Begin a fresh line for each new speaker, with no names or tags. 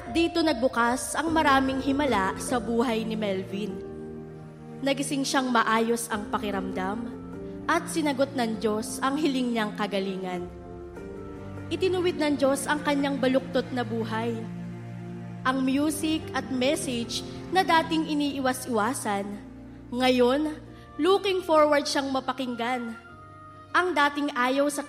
At dito nagbukas ang maraming himala sa buhay ni Melvin. Nagising siyang maayos ang pakiramdam at sinagot ng Diyos ang hiling niyang kagalingan. Itinuwid ng Diyos ang kanyang baluktot na buhay. Ang music at message na dating iniiwas-iwasan, ngayon, looking forward siyang mapakinggan. Ang dating ayaw sa